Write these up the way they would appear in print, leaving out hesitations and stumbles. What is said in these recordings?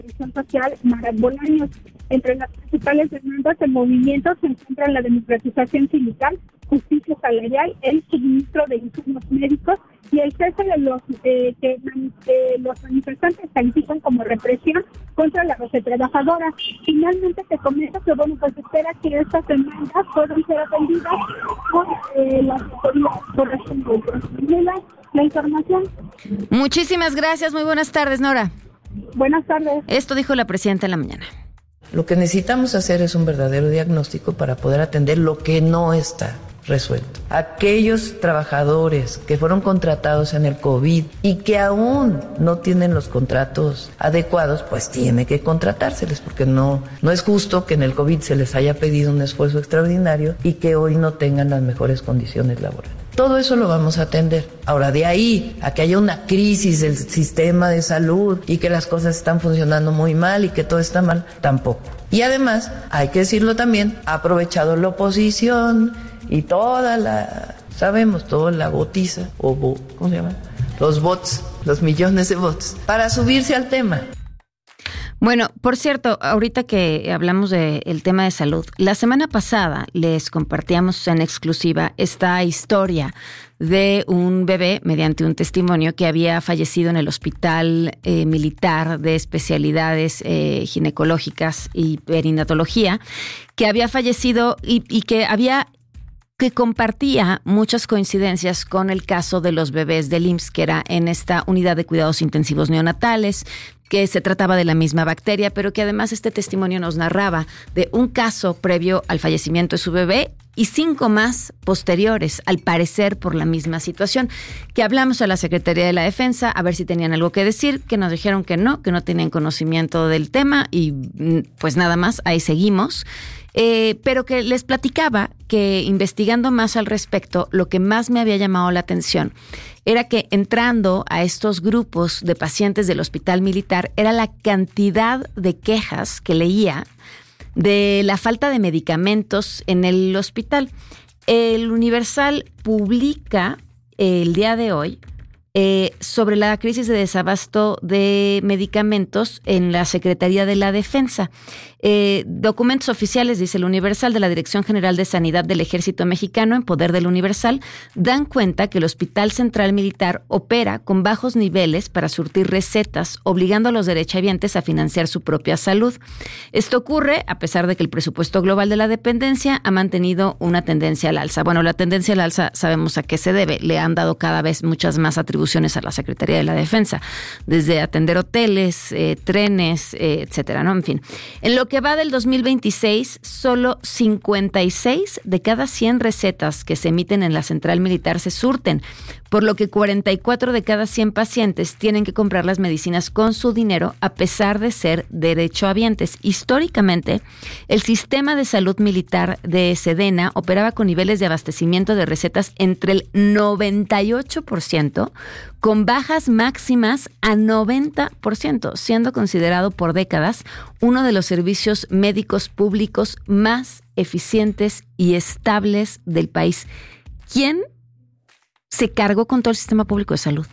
Presión Social, Mara Bolaños. Entre las principales demandas del movimiento se encuentran la democratización sindical, justicia salarial, el suministro de insumos médicos y el cese de los que los manifestantes califican como represión contra la clase trabajadora. Finalmente te comento que pues espera que estas demandas puedan ser atendidas por las autoridades correspondientes. La información. Muchísimas gracias, muy buenas tardes, Nora. Buenas tardes. Esto dijo la presidenta en la mañana. Lo que necesitamos hacer es un verdadero diagnóstico para poder atender lo que no está resuelto. Aquellos trabajadores que fueron contratados en el COVID y que aún no tienen los contratos adecuados, pues tiene que contratárseles, porque no es justo que en el COVID se les haya pedido un esfuerzo extraordinario y que hoy no tengan las mejores condiciones laborales. Todo eso lo vamos a atender. Ahora, de ahí a que haya una crisis del sistema de salud y que las cosas están funcionando muy mal y que todo está mal, tampoco. Y además, hay que decirlo también, ha aprovechado la oposición y toda la botiza, ¿cómo se llama? Los bots, los millones de bots, para subirse al tema. Bueno, por cierto, ahorita que hablamos del tema de salud, la semana pasada les compartíamos en exclusiva esta historia de un bebé mediante un testimonio que había fallecido en el hospital militar de especialidades ginecológicas y perinatología, que había fallecido y que compartía muchas coincidencias con el caso de los bebés del IMSS, que era en esta unidad de cuidados intensivos neonatales, que se trataba de la misma bacteria, pero que además este testimonio nos narraba de un caso previo al fallecimiento de su bebé y 5 más posteriores, al parecer por la misma situación, que hablamos a la Secretaría de la Defensa a ver si tenían algo que decir, que nos dijeron que no tenían conocimiento del tema y pues nada más, ahí seguimos. Pero que les platicaba que investigando más al respecto, lo que más me había llamado la atención era que entrando a estos grupos de pacientes del hospital militar era la cantidad de quejas que leía de la falta de medicamentos en el hospital. El Universal publica el día de hoy sobre la crisis de desabasto de medicamentos en la Secretaría de la Defensa. Documentos oficiales, dice el Universal, de la Dirección General de Sanidad del Ejército Mexicano, en poder del Universal, dan cuenta que el Hospital Central Militar opera con bajos niveles para surtir recetas, obligando a los derechohabientes a financiar su propia salud. Esto ocurre a pesar de que el presupuesto global de la dependencia ha mantenido una tendencia al alza. Bueno, la tendencia al alza sabemos a qué se debe. Le han dado cada vez muchas más atribuciones a la Secretaría de la Defensa, desde atender hoteles, trenes, etcétera, ¿no? En fin, en lo que va del 2026, solo 56 de cada 100 recetas que se emiten en la Central Militar se surten, por lo que 44 de cada 100 pacientes tienen que comprar las medicinas con su dinero a pesar de ser derechohabientes. Históricamente, el sistema de salud militar de Sedena operaba con niveles de abastecimiento de recetas entre el 98%, con bajas máximas a 90%, siendo considerado por décadas uno de los servicios médicos públicos más eficientes y estables del país. ¿Quién se cargó con todo el sistema público de salud?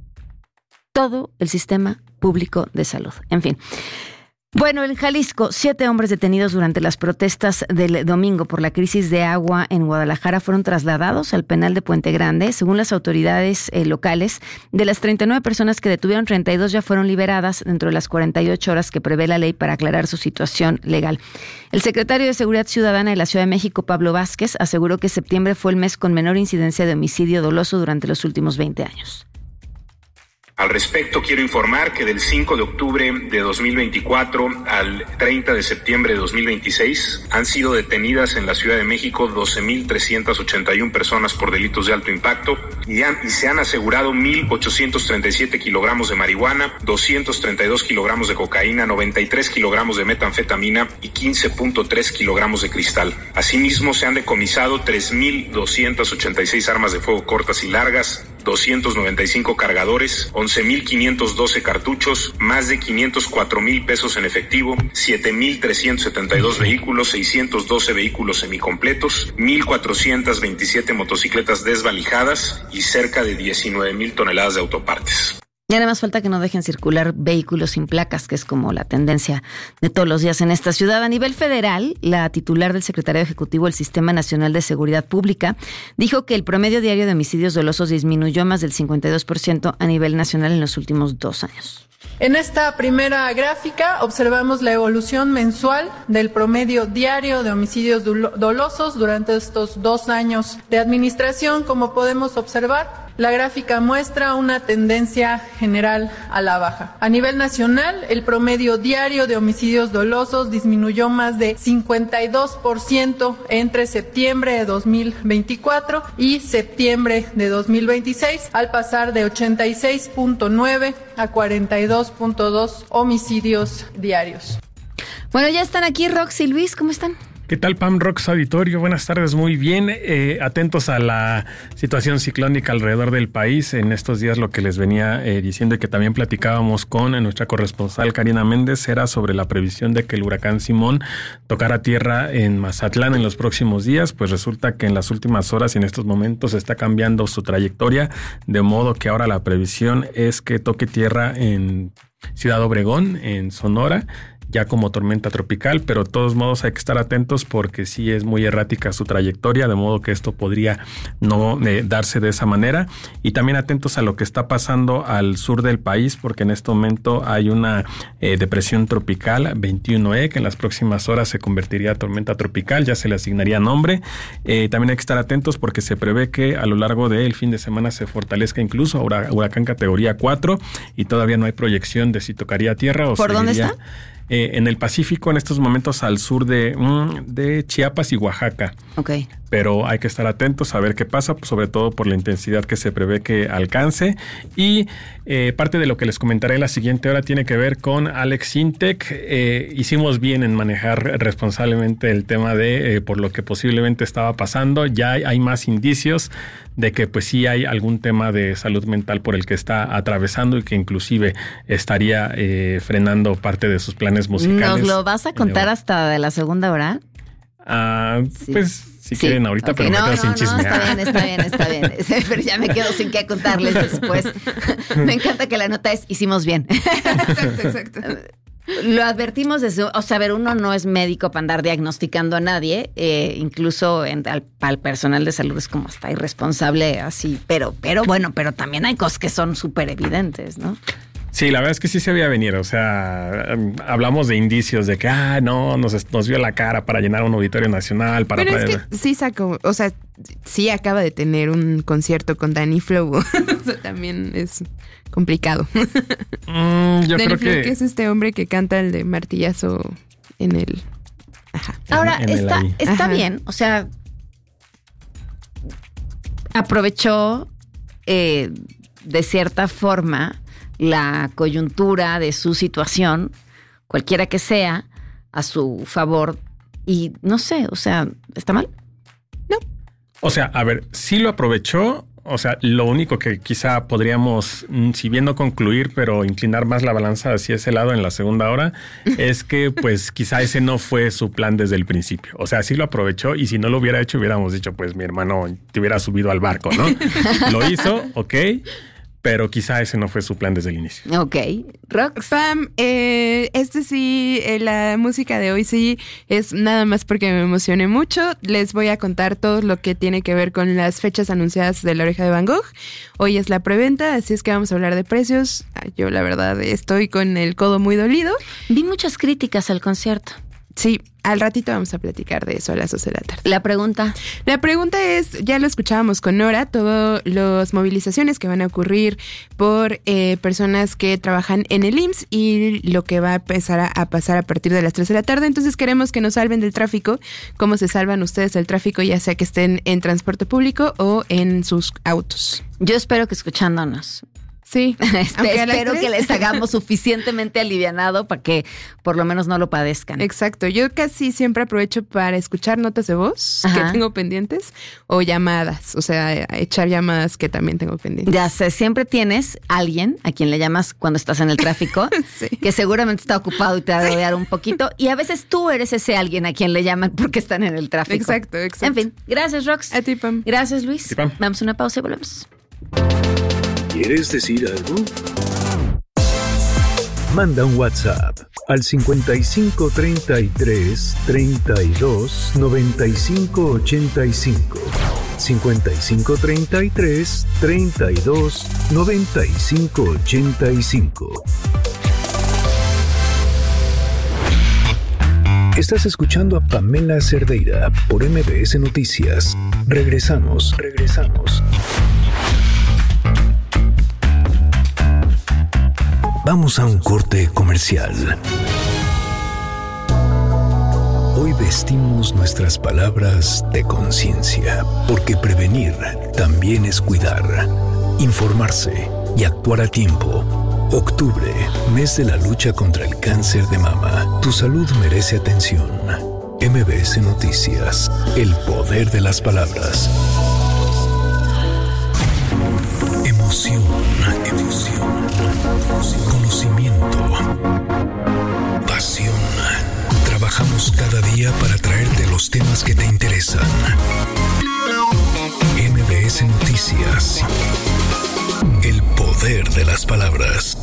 Todo el sistema público de salud. En fin. Bueno, en Jalisco, 7 hombres detenidos durante las protestas del domingo por la crisis de agua en Guadalajara fueron trasladados al penal de Puente Grande. Según las autoridades locales, de las 39 personas que detuvieron, 32 ya fueron liberadas dentro de las 48 horas que prevé la ley para aclarar su situación legal. El secretario de Seguridad Ciudadana de la Ciudad de México, Pablo Vázquez, aseguró que septiembre fue el mes con menor incidencia de homicidio doloso durante los últimos 20 años. Al respecto, quiero informar que del 5 de octubre de 2024 al 30 de septiembre de 2026 han sido detenidas en la Ciudad de México 12,381 personas por delitos de alto impacto y se han asegurado 1,837 kilogramos de marihuana, 232 kilogramos de cocaína, 93 kilogramos de metanfetamina y 15,3 kilogramos de cristal. Asimismo, se han decomisado 3,286 armas de fuego cortas y largas, 295 cargadores, 11,512 cartuchos, más de 504,000 pesos en efectivo, 7,372 vehículos, 612 vehículos semicompletos, 1,427 motocicletas desvalijadas y cerca de 19,000 toneladas de autopartes. Ya nada más falta que no dejen circular vehículos sin placas, que es como la tendencia de todos los días en esta ciudad. A nivel federal, la titular del Secretariado Ejecutivo del Sistema Nacional de Seguridad Pública dijo que el promedio diario de homicidios dolosos disminuyó más del 52% a nivel nacional en los últimos 2 años. En esta primera gráfica observamos la evolución mensual del promedio diario de homicidios dolosos durante estos 2 años de administración. Como podemos observar, la gráfica muestra una tendencia general a la baja. A nivel nacional, el promedio diario de homicidios dolosos disminuyó más de 52% entre septiembre de 2024 y septiembre de 2026, al pasar de 86.9 a 42.2 homicidios diarios. Bueno, ya están aquí Rox y Luis, ¿cómo están? ¿Qué tal, Pam? Rox Auditorio, buenas tardes, muy bien. Atentos a la situación ciclónica alrededor del país. En estos días lo que les venía diciendo y que también platicábamos con nuestra corresponsal Karina Méndez era sobre la previsión de que el huracán Simón tocara tierra en Mazatlán en los próximos días. Pues resulta que en las últimas horas y en estos momentos está cambiando su trayectoria, de modo que ahora la previsión es que toque tierra en Ciudad Obregón, en Sonora, ya como tormenta tropical, pero de todos modos hay que estar atentos porque sí es muy errática su trayectoria, de modo que esto podría no darse de esa manera. Y también atentos a lo que está pasando al sur del país, porque en este momento hay una depresión tropical 21E, que en las próximas horas se convertiría en tormenta tropical, ya se le asignaría nombre. También hay que estar atentos porque se prevé que a lo largo del fin de semana se fortalezca incluso huracán categoría 4 y todavía no hay proyección de si tocaría tierra o ¿por dónde está? En el Pacífico, en estos momentos al sur de Chiapas y Oaxaca. Okay. Pero hay que estar atentos a ver qué pasa, pues sobre todo por la intensidad que se prevé que alcance. Y parte de lo que les comentaré en la siguiente hora tiene que ver con Alex Sintek. Hicimos bien en manejar responsablemente el tema de por lo que posiblemente estaba pasando. Ya hay más indicios de que pues sí hay algún tema de salud mental por el que está atravesando y que inclusive estaría frenando parte de sus planes musicales. ¿Nos lo vas a contar hasta de la segunda hora? Sí. Pues si quieren ahorita, okay. Pero me quedo sin chismear. Está bien. Pero ya me quedo sin qué contarles después. Me encanta que la nota es hicimos bien. Exacto. Lo advertimos desde, o sea, a ver, uno no es médico para andar diagnosticando a nadie, incluso al personal de salud es como hasta irresponsable así, pero bueno, pero también hay cosas que son súper evidentes, ¿no? Sí, la verdad es que sí se veía venir, o sea, hablamos de indicios de que, nos vio la cara para llenar un auditorio nacional. Pero es que sí sacó, o sea, sí acaba de tener un concierto con Danny Flow, o sea, también es complicado. Yo Danny creo Flow, que es este hombre que canta el de martillazo en el... Ajá. Ahora, está bien, o sea, aprovechó de cierta forma la coyuntura de su situación, cualquiera que sea, a su favor. Y no sé, o sea, ¿está mal? No. O sea, a ver, sí lo aprovechó. O sea, lo único que quizá podríamos, si bien no concluir, pero inclinar más la balanza hacia ese lado en la segunda hora, es que pues quizá ese no fue su plan desde el principio. O sea, sí lo aprovechó y si no lo hubiera hecho, hubiéramos dicho, pues mi hermano te hubiera subido al barco, ¿no? Lo hizo, ok. Pero quizá ese no fue su plan desde el inicio. Ok. Rox. Pam, sí, la música de hoy sí es nada más porque me emocioné mucho. Les voy a contar todo lo que tiene que ver con las fechas anunciadas de La Oreja de Van Gogh. Hoy es la preventa, así es que vamos a hablar de precios. Yo la verdad estoy con el codo muy dolido. Vi muchas críticas al concierto. Sí, al ratito vamos a platicar de eso a las 12 de la tarde. La pregunta es, ya lo escuchábamos con Nora, todas las movilizaciones que van a ocurrir por personas que trabajan en el IMSS y lo que va a empezar a pasar a partir de las 3 de la tarde. Entonces queremos que nos salven del tráfico. ¿Cómo se salvan ustedes del tráfico, ya sea que estén en transporte público o en sus autos? Yo espero que escuchándonos. Sí, espero que les hagamos suficientemente alivianado para que por lo menos no lo padezcan. Exacto, yo casi siempre aprovecho para escuchar notas de voz que tengo pendientes o llamadas, o sea, echar llamadas que también tengo pendientes. Ya sé, siempre tienes alguien a quien le llamas cuando estás en el tráfico, sí, que seguramente está ocupado y te va a rodear un poquito, y a veces tú eres ese alguien a quien le llaman porque están en el tráfico. Exacto. En fin, gracias Rox. A ti, Pam. Gracias Luis. Sí, Pam. Vamos a una pausa y volvemos. ¿Quieres decir algo? Manda un WhatsApp al 5533 32 95 85. 5533 32 95 85. Estás escuchando a Pamela Cerdeira por MBS Noticias. Regresamos. Vamos a un corte comercial. Hoy vestimos nuestras palabras de conciencia, porque prevenir también es cuidar, informarse y actuar a tiempo. Octubre, mes de la lucha contra el cáncer de mama. Tu salud merece atención. MBS Noticias, el poder de las palabras. Emoción, conocimiento, pasión. Trabajamos cada día para traerte los temas que te interesan. MBS Noticias, el poder de las palabras.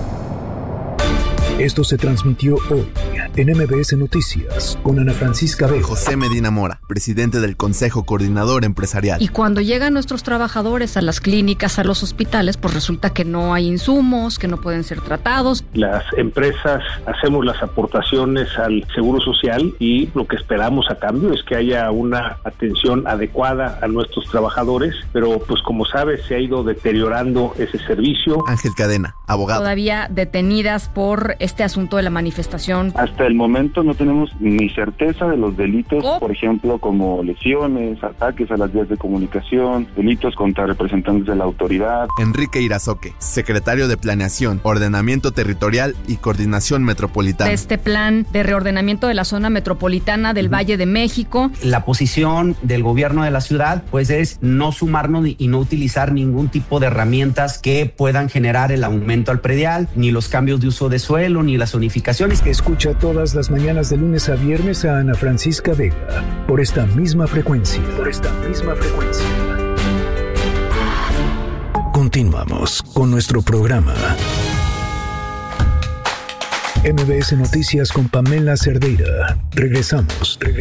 Esto se transmitió hoy en MBS Noticias con Ana Francisca Vega. José Medina Mora, presidente del Consejo Coordinador Empresarial. Y cuando llegan nuestros trabajadores a las clínicas, a los hospitales, pues resulta que no hay insumos, que no pueden ser tratados. Las empresas hacemos las aportaciones al Seguro Social y lo que esperamos a cambio es que haya una atención adecuada a nuestros trabajadores, pero pues como sabes se ha ido deteriorando ese servicio. Ángel Cadena, abogado. Todavía detenidas por este asunto de la manifestación. Hasta el momento no tenemos ni certeza de los delitos, por ejemplo, como lesiones, ataques a las vías de comunicación, delitos contra representantes de la autoridad. Enrique Irazoque, secretario de Planeación, Ordenamiento Territorial y Coordinación Metropolitana. De este plan de reordenamiento de la zona metropolitana del Valle de México. La posición del gobierno de la ciudad, pues, es no sumarnos y no utilizar ningún tipo de herramientas que puedan generar el aumento al predial, ni los cambios de uso de suelo, ni las zonificaciones. Escucha todas las mañanas de lunes a viernes a Ana Francisca Vega por esta misma frecuencia. Continuamos con nuestro programa. MBS Noticias con Pamela Cerdeira. Regresamos.